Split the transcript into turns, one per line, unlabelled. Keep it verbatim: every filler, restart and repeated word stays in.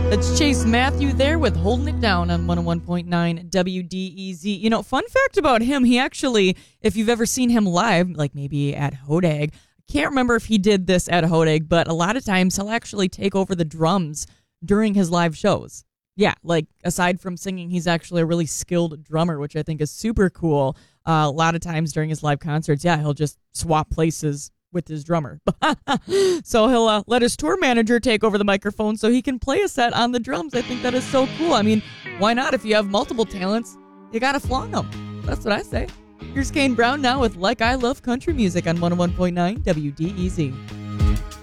That's Chase Matthew there with Holding It Down on one oh one point nine W D E Z. You know, fun fact about him, he actually, if you've ever seen him live, like maybe at Hodag, I can't remember if he did this at Hodag, but a lot of times he'll actually take over the drums during his live shows. Yeah, like aside from singing, he's actually a really skilled drummer, which I think is super cool. Uh, a lot of times during his live concerts, yeah, he'll just swap places with his drummer. So he'll uh, let his tour manager take over the microphone so he can play a set on the drums. I think that is so cool. I mean, why not? If you have multiple talents, you gotta flaunt them. That's what I say. Here's Kane Brown now with Like I Love Country Music on one oh one point nine W D E Z.